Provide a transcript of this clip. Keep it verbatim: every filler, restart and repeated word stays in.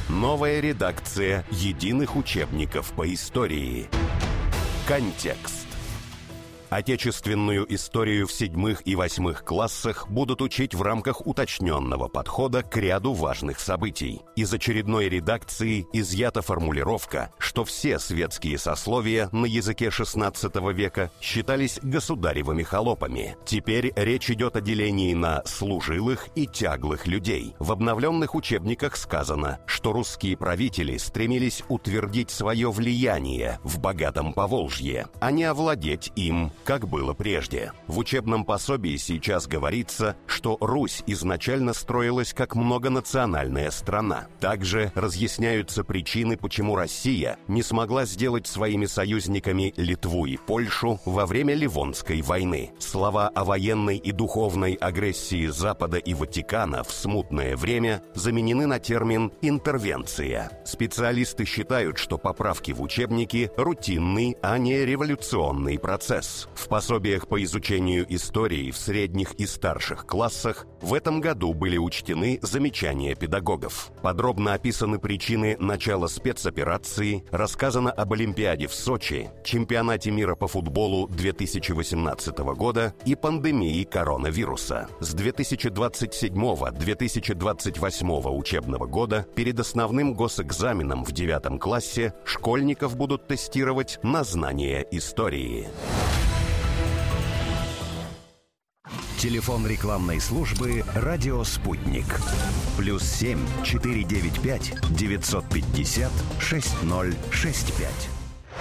Новая редакция единых учебников по истории. Контекст. Отечественную историю в седьмых и восьмых классах будут учить в рамках уточненного подхода к ряду важных событий. Из очередной редакции изъята формулировка, что все светские сословия на языке шестнадцатого века считались государевыми холопами. Теперь речь идет о делении на служилых и тяглых людей. В обновленных учебниках сказано, что русские правители стремились утвердить свое влияние в богатом Поволжье, а не овладеть им, как было прежде. В учебном пособии сейчас говорится, что Русь изначально строилась как многонациональная страна. Также разъясняются причины, почему Россия не смогла сделать своими союзниками Литву и Польшу во время Ливонской войны. Слова о военной и духовной агрессии Запада и Ватикана в смутное время заменены на термин «интервенция». Специалисты считают, что поправки в учебники – рутинный, а не революционный процесс. В пособиях по изучению истории в средних и старших классах в этом году были учтены замечания педагогов. Подробно описаны причины начала спецоперации, рассказано об Олимпиаде в Сочи, чемпионате мира по футболу две тысячи восемнадцатого года и пандемии коронавируса. С две тысячи двадцать седьмого — две тысячи двадцать восьмого учебного года перед основным госэкзаменом в девятом классе школьников будут тестировать на знание истории. Телефон рекламной службы «Радио Спутник». Плюс семь четыре девять пять девятьсот пятьдесят шесть ноль шесть пять.